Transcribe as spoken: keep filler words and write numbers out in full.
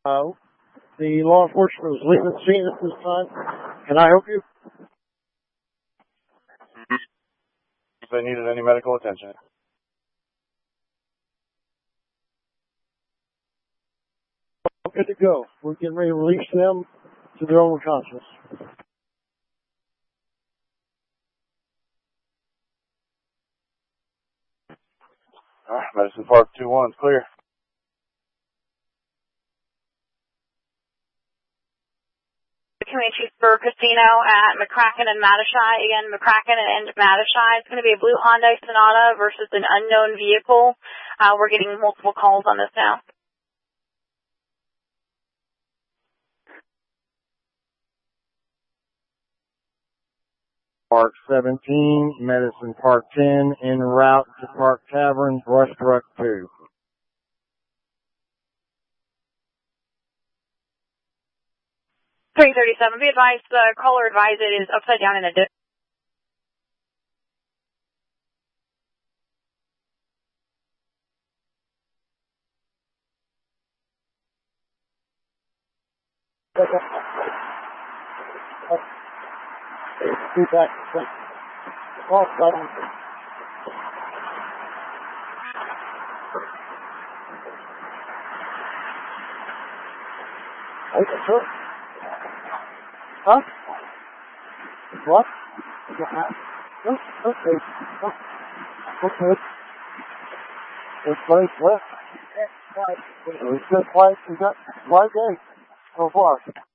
Uh, the law enforcement was leaving the scene at this time. Can I help you? If they needed any medical attention. Good to go. We're getting ready to release them to their own conscience. All right, Medicine Park two one, clear. Community for Casino at McCracken and Matashai. Again, McCracken and Matashai. It's going to be a blue Hyundai Sonata versus an unknown vehicle. Uh, we're getting multiple calls on this now. Park seventeen, Medicine Park ten, en route to Park Taverns, Rush Truck two. three thirty-seven, be advised, the uh, caller advised it is upside down in a dip. Feedback. Oh, button. Okay, sure. Huh? What? Yeah. Oh, okay. Oh, okay. It's place left. We got white. We got white day so far.